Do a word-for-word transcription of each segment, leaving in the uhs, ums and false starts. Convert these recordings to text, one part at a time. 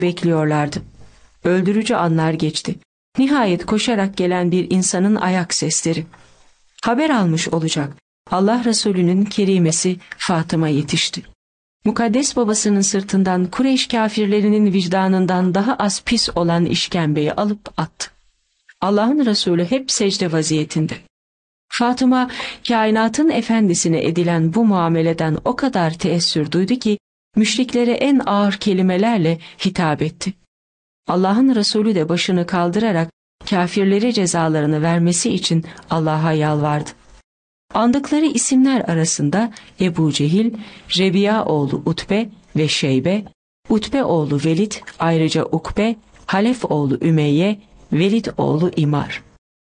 bekliyorlardı. Öldürücü anlar geçti. Nihayet koşarak gelen bir insanın ayak sesleri. Haber almış olacak. Allah Resulü'nün kerimesi Fatıma yetişti. Mukaddes babasının sırtından Kureyş kafirlerinin vicdanından daha az pis olan işkembeyi alıp attı. Allah'ın Resulü hep secde vaziyetinde. Fatıma, kainatın efendisine edilen bu muameleden o kadar teessür duydu ki, müşriklere en ağır kelimelerle hitap etti. Allah'ın Resulü de başını kaldırarak kafirlere cezalarını vermesi için Allah'a yalvardı. Andıkları isimler arasında Ebu Cehil, Rebiya oğlu Utbe ve Şeybe, Utbe oğlu Velid, ayrıca Ukbe, Halef oğlu Ümeyye, Velid oğlu İmar.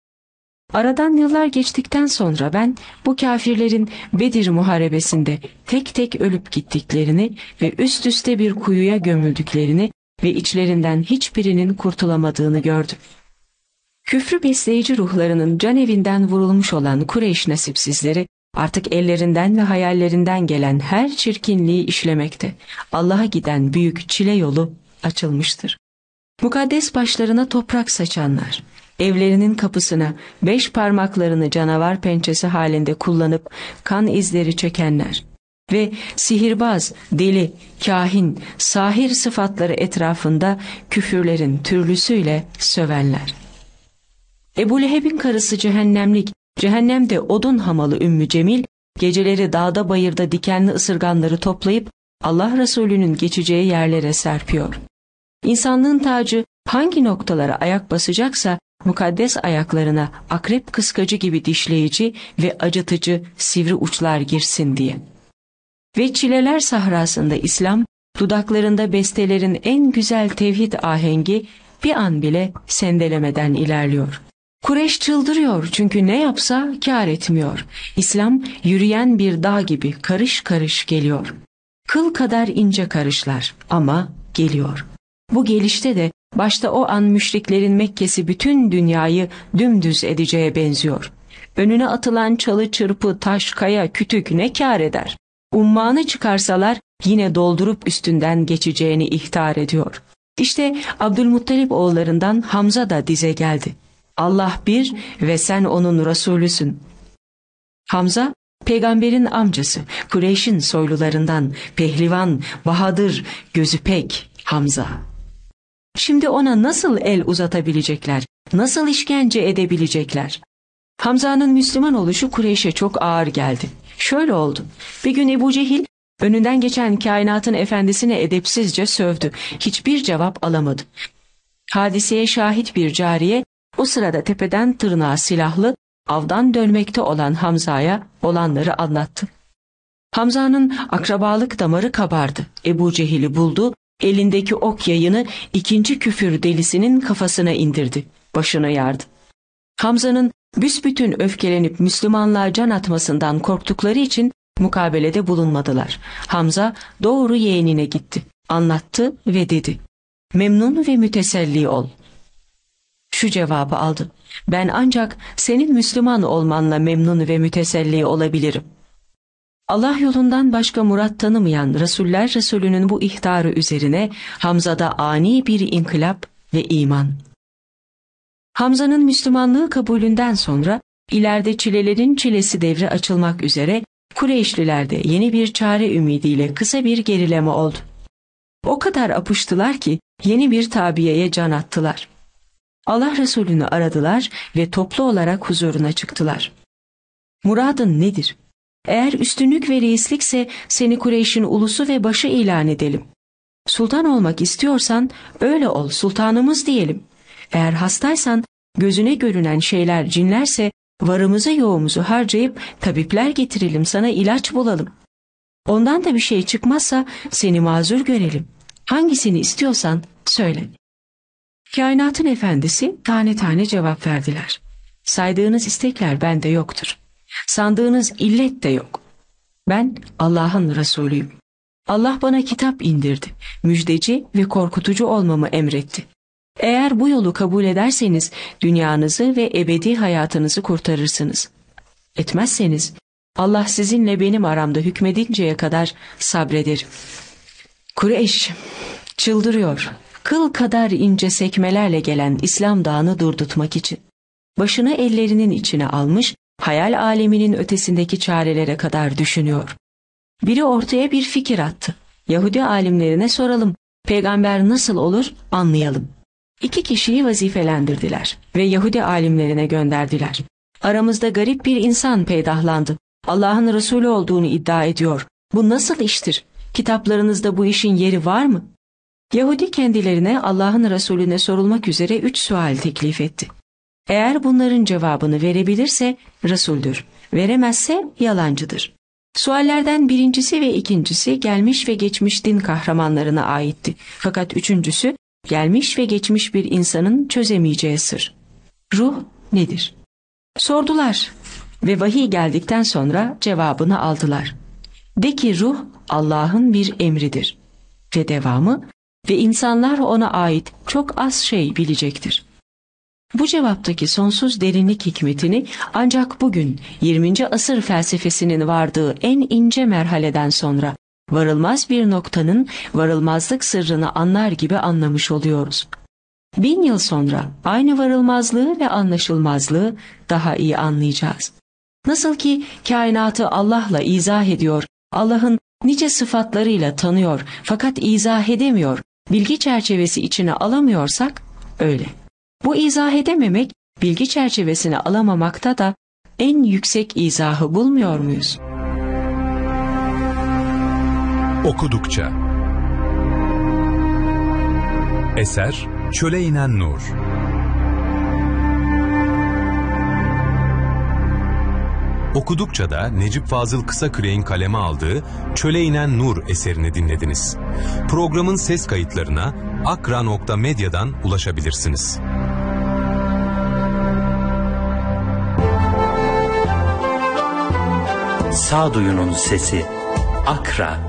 Aradan yıllar geçtikten sonra ben bu kafirlerin Bedir muharebesinde tek tek ölüp gittiklerini ve üst üste bir kuyuya gömüldüklerini ve içlerinden hiçbirinin kurtulamadığını gördüm. Küfrü besleyici ruhlarının can evinden vurulmuş olan Kureyş nasipsizleri artık ellerinden ve hayallerinden gelen her çirkinliği işlemekte. Allah'a giden büyük çile yolu açılmıştır. Mukaddes başlarına toprak saçanlar, evlerinin kapısına beş parmaklarını canavar pençesi halinde kullanıp kan izleri çekenler ve sihirbaz, deli, kahin, sahir sıfatları etrafında küfürlerin türlüsüyle sövenler. Ebu Leheb'in karısı cehennemlik, cehennemde odun hamalı Ümmü Cemil, geceleri dağda bayırda dikenli ısırganları toplayıp Allah Resulü'nün geçeceği yerlere serpiyor. İnsanlığın tacı hangi noktalara ayak basacaksa, mukaddes ayaklarına akrep kıskacı gibi dişleyici ve acıtıcı sivri uçlar girsin diye. Ve çileler sahrasında İslam, dudaklarında bestelerin en güzel tevhid ahengi bir an bile sendelemeden ilerliyor. Kureyş çıldırıyor çünkü ne yapsa kâr etmiyor. İslam yürüyen bir dağ gibi karış karış geliyor. Kıl kadar ince karışlar ama geliyor. Bu gelişte de başta o an müşriklerin Mekke'si bütün dünyayı dümdüz edeceğe benziyor. Önüne atılan çalı çırpı, taş, kaya, kütük ne kâr eder? Ummanı çıkarsalar yine doldurup üstünden geçeceğini ihtar ediyor. İşte Abdülmuttalip oğullarından Hamza da dize geldi. Allah bir ve sen onun Resulüsün. Hamza, peygamberin amcası, Kureyş'in soylularından, pehlivan, bahadır, gözü pek Hamza. Şimdi ona nasıl el uzatabilecekler, nasıl işkence edebilecekler? Hamza'nın Müslüman oluşu Kureyş'e çok ağır geldi. Şöyle oldu. Bir gün Ebu Cehil önünden geçen kainatın efendisine edepsizce sövdü. Hiçbir cevap alamadı. Hadiseye şahit bir cariye o sırada tepeden tırnağa silahlı, avdan dönmekte olan Hamza'ya olanları anlattı. Hamza'nın akrabalık damarı kabardı. Ebu Cehil'i buldu, elindeki ok yayını ikinci küfür delisinin kafasına indirdi. Başını yardı. Hamza'nın büsbütün öfkelenip Müslümanlığa can atmasından korktukları için mukabelede bulunmadılar. Hamza doğru yeğenine gitti, anlattı ve dedi: "Memnun ve müteselli ol." Şu cevabı aldı: "Ben ancak senin Müslüman olmanla memnun ve müteselli olabilirim." Allah yolundan başka murat tanımayan Resuller Resulü'nün bu ihtarı üzerine Hamza'da ani bir inkılap ve iman. Hamza'nın Müslümanlığı kabulünden sonra ileride çilelerin çilesi devri açılmak üzere Kureyşlilerde yeni bir çare ümidiyle kısa bir gerileme oldu. O kadar apıştılar ki yeni bir tabiyeye can attılar. Allah Resulü'nü aradılar ve toplu olarak huzuruna çıktılar. "Muradın nedir? Eğer üstünlük ve reislikse seni Kureyş'in ulusu ve başı ilan edelim. Sultan olmak istiyorsan öyle ol, sultanımız diyelim. Eğer hastaysan, gözüne görünen şeyler cinlerse varımızı yoğumuzu harcayıp tabipler getirelim, sana ilaç bulalım. Ondan da bir şey çıkmazsa seni mazur görelim. Hangisini istiyorsan söyle." Kainatın efendisi tane tane cevap verdiler. "Saydığınız istekler bende yoktur. Sandığınız illet de yok. Ben Allah'ın Resulüyüm. Allah bana kitap indirdi. Müjdeci ve korkutucu olmamı emretti. Eğer bu yolu kabul ederseniz dünyanızı ve ebedi hayatınızı kurtarırsınız. Etmezseniz Allah sizinle benim aramda hükmedinceye kadar sabrederim." Kureyş çıldırıyor, kıl kadar ince sekmelerle gelen İslam dağını durdurtmak için. Başını ellerinin içine almış, hayal aleminin ötesindeki çarelere kadar düşünüyor. Biri ortaya bir fikir attı. Yahudi alimlerine soralım, peygamber nasıl olur anlayalım. İki kişiyi vazifelendirdiler ve Yahudi alimlerine gönderdiler. Aramızda garip bir insan peydahlandı. Allah'ın Resulü olduğunu iddia ediyor. Bu nasıl iştir? Kitaplarınızda bu işin yeri var mı? Yahudi kendilerine Allah'ın Resulüne sorulmak üzere üç sual teklif etti. Eğer bunların cevabını verebilirse Resul'dür, veremezse yalancıdır. Suallerden birincisi ve ikincisi gelmiş ve geçmiş din kahramanlarına aitti. Fakat üçüncüsü gelmiş ve geçmiş bir insanın çözemeyeceği sır. Ruh nedir? Sordular ve vahiy geldikten sonra cevabını aldılar. De ki ruh Allah'ın bir emridir. Ve devamı, ve insanlar ona ait çok az şey bilecektir. Bu cevaptaki sonsuz derinlik hikmetini ancak bugün yirminci asır felsefesinin vardığı en ince merhaleden sonra varılmaz bir noktanın varılmazlık sırrını anlar gibi anlamış oluyoruz. Bin yıl sonra aynı varılmazlığı ve anlaşılmazlığı daha iyi anlayacağız. Nasıl ki kainatı Allah'la izah ediyor, Allah'ın nice sıfatlarıyla tanıyor fakat izah edemiyor, bilgi çerçevesi içine alamıyorsak öyle. Bu izah edememek, bilgi çerçevesine alamamakta da en yüksek izahı bulmuyor muyuz? Okudukça. Eser Çöle İnen Nur. Okudukça da Necip Fazıl Kısaküre'nin kaleme aldığı Çöle İnen Nur eserini dinlediniz. Programın ses kayıtlarına akra nokta medya'dan ulaşabilirsiniz. Sağduyunun sesi Akra.